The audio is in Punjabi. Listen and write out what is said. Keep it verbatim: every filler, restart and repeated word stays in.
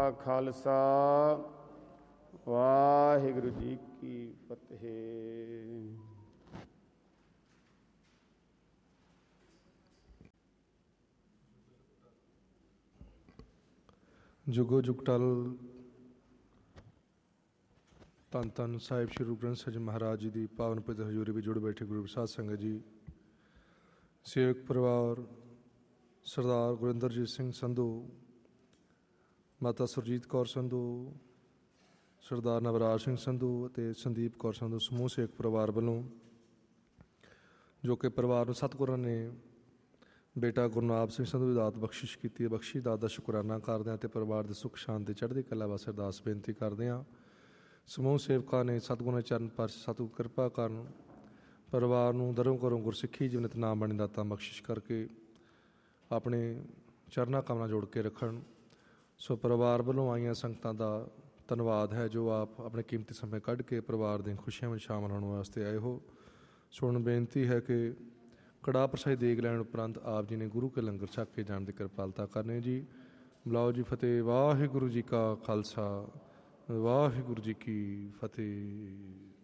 ਖਾਲਸਾ ਵਾਹਿਗੁਰੂ ਜੀ ਕੀ ਫਤਿਹ। ਜੁਗੋ ਜੁਗ ਟਲ ਧੰਨ ਧੰਨ ਸਾਹਿਬ ਸ਼੍ਰੀ ਗੁਰੂ ਗ੍ਰੰਥ ਸਾਹਿਬ ਜੀ ਮਹਾਰਾਜ ਜੀ ਦੀ ਪਾਵਨ ਪਵਿੱਤਰ ਹਜ਼ੂਰੀ ਵਿੱਚ ਜੁੜ ਬੈਠੇ ਗੁਰੂ ਸਾਧ ਸੰਗਤ ਜੀ, ਸੇਵਕ ਪਰਿਵਾਰ ਸਰਦਾਰ ਗੁਰਿੰਦਰਜੀਤ ਸਿੰਘ ਸੰਧੂ, ਮਾਤਾ ਸੁਰਜੀਤ ਕੌਰ ਸੰਧੂ, ਸਰਦਾਰ ਨਵਰਾਜ ਸਿੰਘ ਸੰਧੂ ਅਤੇ ਸੰਦੀਪ ਕੌਰ ਸੰਧੂ ਸਮੂਹ ਸੇਵਕ ਪਰਿਵਾਰ ਵੱਲੋਂ, ਜੋ ਕਿ ਪਰਿਵਾਰ ਨੂੰ ਸਤਿਗੁਰਾਂ ਨੇ ਬੇਟਾ ਗੁਰਨਾਮ ਸਿੰਘ ਸੰਧੂ ਦੀ ਦਾਤ ਬਖਸ਼ਿਸ਼ ਕੀਤੀ ਹੈ, ਬਖਸ਼ੀ ਦਾਤ ਦਾ ਸ਼ੁਕਰਾਨਾ ਕਰਦੇ ਹਾਂ ਅਤੇ ਪਰਿਵਾਰ ਦੇ ਸੁੱਖ ਸ਼ਾਂਤੀ ਚੜ੍ਹਦੀ ਕਲਾ ਵਾਸਤੇ ਅਰਦਾਸ ਬੇਨਤੀ ਕਰਦੇ ਹਾਂ। ਸਮੂਹ ਸੇਵਕਾਂ ਨੇ ਸਤਿਗੁਰਾਂ ਦੇ ਚਰਨ ਪਾਤਸ਼ਾਹ ਸਤਿਗੁਰ ਕਿਰਪਾ ਕਰਨ ਪਰਿਵਾਰ ਨੂੰ ਦਰੋਂ ਘਰੋਂ ਗੁਰਸਿੱਖੀ ਜੀਵਨਿਤ ਨਾਮ ਬਾਣੀ ਦਾਤਾਂ ਬਖਸ਼ਿਸ਼ ਕਰਕੇ ਆਪਣੇ ਚਰਨਾਂ ਕਮਲਾਂ ਜੋੜ ਕੇ ਰੱਖਣ। ਸੋ ਪਰਿਵਾਰ ਵੱਲੋਂ ਆਈਆਂ ਸੰਗਤਾਂ ਦਾ ਧੰਨਵਾਦ ਹੈ ਜੋ ਆਪ ਆਪਣੇ ਕੀਮਤੀ ਸਮੇਂ ਕੱਢ ਕੇ ਪਰਿਵਾਰ ਦੀਆਂ ਖੁਸ਼ੀਆਂ ਵਿੱਚ ਸ਼ਾਮਲ ਹੋਣ ਵਾਸਤੇ ਆਏ ਹੋ। ਸੋ ਹੁਣ ਬੇਨਤੀ ਹੈ ਕਿ ਕੜਾਹ ਪ੍ਰਸਾਦੀ ਦੇਗ ਲੈਣ ਉਪਰੰਤ ਆਪ ਜੀ ਨੇ ਗੁਰੂ ਕੇ ਲੰਗਰ ਛਕ ਕੇ ਜਾਣ ਦੀ ਕਿਰਪਾਲਤਾ ਕਰਨੀ ਜੀ। ਬੁਲਾਓ ਜੀ ਫਤਿਹ। ਵਾਹਿਗੁਰੂ ਜੀ ਕਾ ਖਾਲਸਾ ਵਾਹਿਗੁਰੂ ਜੀ ਕੀ ਫਤਿਹ।